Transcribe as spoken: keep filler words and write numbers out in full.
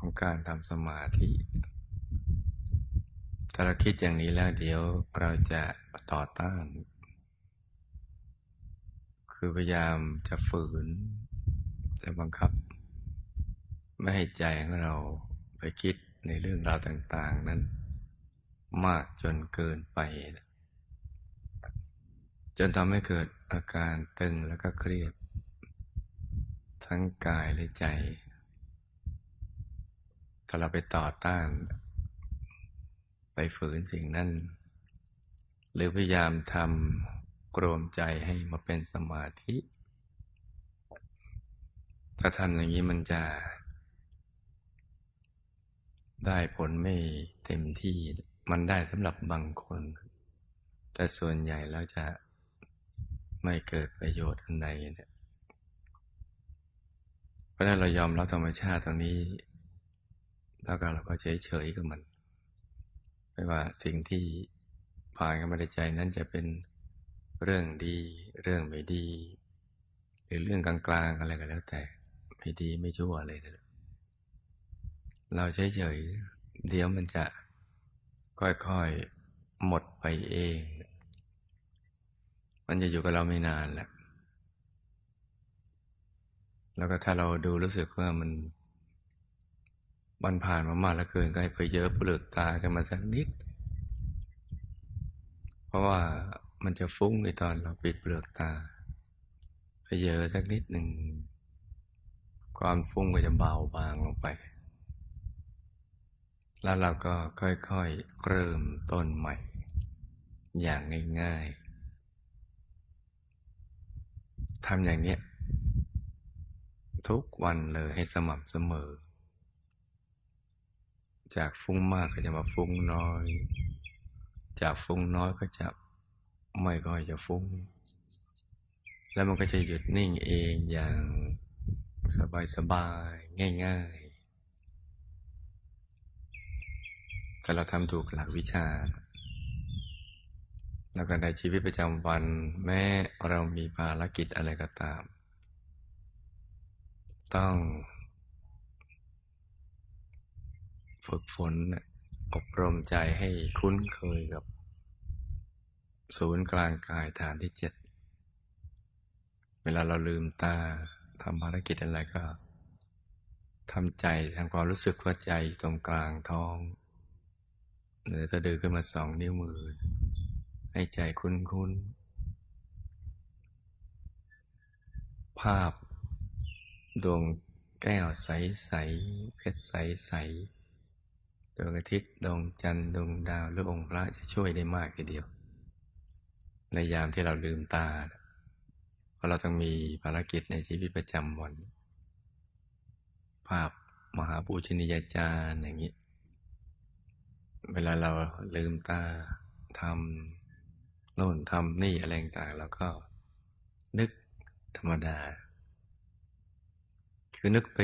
ของการทำสมาธิถ้าเราคิดอย่างนี้แล้วเดี๋ยวเราจะต่อต้านคือพยายามจะฝืนจะบังคับไม่ให้ใจของเราไปคิดในเรื่องราวต่างๆนั้นมากจนเกินไปจนทำให้เกิดอาการตึงแล้วก็เครียดทั้งกายและใจถ้าเราไปต่อต้านไปฝืนสิ่งนั้นหรือพยายามทำกรวมใจให้มาเป็นสมาธิถ้าทำอย่างนี้มันจะได้ผลไม่เต็มที่มันได้สำหรับบางคนแต่ส่วนใหญ่แล้วจะไม่เกิดประโยชน์อันใดเนี่ยเพราะฉะนั้นเรายอมรับธรรมชาติตรงนี้แล้วก็เราก็เฉยๆกับมันไม่ว่าสิ่งที่ผ่านเข้ามาในใจนั้นจะเป็นเรื่องดีเรื่องไม่ดีหรือเรื่องกลางๆอะไรก็แล้วแต่ไม่ดีไม่ชั่วเลยนะเราเฉยๆเดี๋ยวมันจะค่อยๆหมดไปเองมันจะอยู่กับเราไม่นานแหละแล้วก็ถ้าเราดูรู้สึกว่ามันมันผ่านมามากแล้วเกินก็ให้เพเยอะเปลือกตากันมาสักนิดเพราะว่ามันจะฟุ้งในตอนเราปิดเปลือกตาเพเยอะสักนิดหนึ่งความฟุ้งก็จะเบาบางลงไปแล้วเราก็ค่อยๆเริ่มต้นใหม่อย่างง่ายๆทำอย่างนี้ทุกวันเลยให้สม่ำเสมอจากฟุ้งมากก็จะมาฟุ้งน้อยจากฟุ้งน้อยก็จะไม่ค่อยจะฟุ้งแล้วมันก็จะหยุดนิ่งเองอย่างสบายๆง่ายๆแต่เราทำถูกหลักวิชาแล้วก็ในชีวิตประจำวันแม้เรามีภารกิจอะไรก็ตามต้องฝึกฝนอบรมใจให้คุ้นเคยกับศูนย์กลางกายฐานที่เจ็ดเวลาเราลืมตาทำภารกิจอะไรก็ทำใจทำความรู้สึกว่าใจตรงกลางท้องหรือจะดึงขึ้นมาสองนิ้วมือให้ใจคุ้นๆภาพดวงแก้วใสๆเพชรใสๆดวงอาทิตย์ดวงจันทร์ดวงดาวหรือองค์พระจะช่วยได้มากทีเดียวในยามที่เราลืมตาเพราะเราต้องมีภารกิจในชีวิตประจำวันภาพมหาปูชนียาจารย์อย่างนี้เวลาเราลืมตาทำโน่นทำนี่อะไรต่างๆเราก็นึกธรรมดาคือนึกไป